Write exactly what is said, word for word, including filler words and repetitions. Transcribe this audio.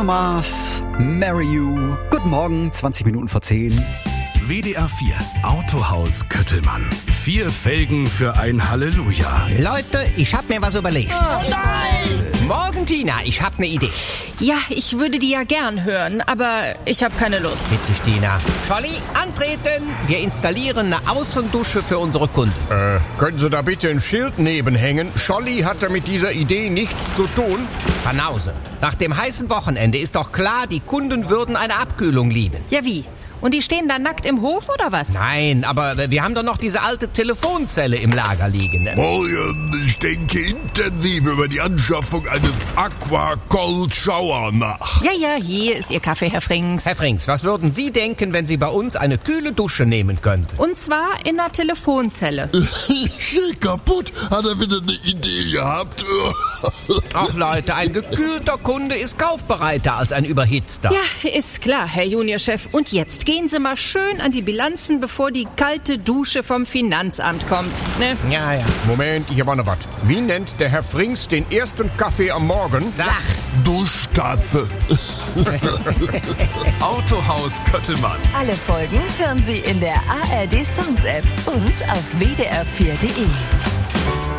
Mars, Marry You. Guten Morgen, zwanzig Minuten vor zehn. W D R vier Autohaus Köttelmann. Vier Felgen für ein Halleluja. Leute, ich hab mir was überlegt. Oh nein! Morgen, Tina, ich hab ne Idee. Ja, ich würde die ja gern hören, aber ich habe keine Lust. Witzig, Tina. Scholli, antreten. Wir installieren eine Außendusche für unsere Kunden. Äh, können Sie da bitte ein Schild nebenhängen? Scholli hatte mit dieser Idee nichts zu tun. Banause. Nach dem heißen Wochenende ist doch klar, die Kunden würden eine Abkühlung lieben. Ja, wie? Und die stehen da nackt im Hof, oder was? Nein, aber wir haben doch noch diese alte Telefonzelle im Lager liegen. Morgen, ich denke intensiv über die Anschaffung eines Aqua Cold Shower nach. Ja, ja, hier ist Ihr Kaffee, Herr Frings. Herr Frings, was würden Sie denken, wenn Sie bei uns eine kühle Dusche nehmen könnten? Und zwar in einer Telefonzelle. Schick kaputt, hat er wieder eine Idee gehabt. Ach Leute, ein gekühlter Kunde ist kaufbereiter als ein überhitzter. Ja, ist klar, Herr Juniorchef. Und jetzt gehen Sie mal schön an die Bilanzen, bevor die kalte Dusche vom Finanzamt kommt. Ne? Ja, ja. Moment, ich habe noch was. Wie nennt der Herr Frings den ersten Kaffee am Morgen? Sag. Duschtasse. Autohaus Köttelmann. Alle Folgen hören Sie in der A R D Songs App und auf w d r vier punkt d e.